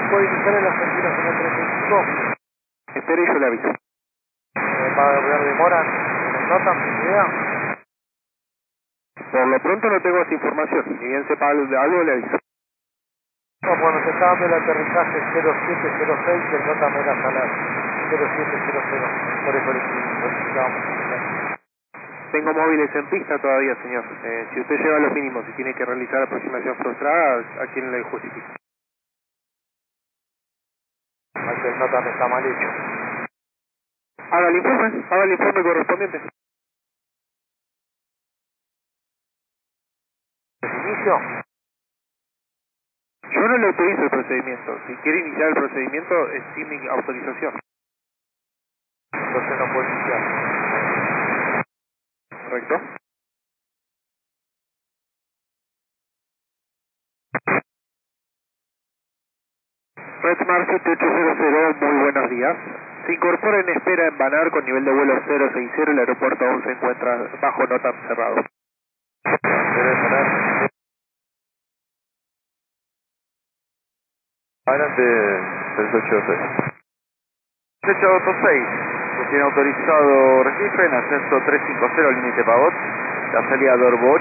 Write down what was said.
¿Puede iniciar en la Argentina con el 35? Espere y yo le aviso. ¿Va a haber demora en NOTAM, sin idea? Por lo pronto no tengo esa información. Ni bien sepa algo de algo, le aviso. No, cuando se estaba dando el aterrizaje 0706, el NOTAM era hasta las 0700. Por eso le solicitábamos. Tengo móviles en pista todavía, señor. Si usted lleva los mínimos y tiene que realizar aproximación frustrada, ¿a quién le justifica? Aquí el NOTAM está mal hecho. Haga el informe correspondiente. ¿Inicio? Yo no le autorizo el procedimiento. Si quiere iniciar el procedimiento, es sin mi autorización. Entonces no puede iniciar. ¿Correcto? Redmar 7800, muy buenos días. Se incorpora en espera en Banar con nivel de vuelo 060. El aeropuerto aún se encuentra bajo NOTAM cerrado. Debe tener. Adelante, 3826. 3826, se tiene autorizado registro en ascenso 350, límite Pavot, la salida de Orbo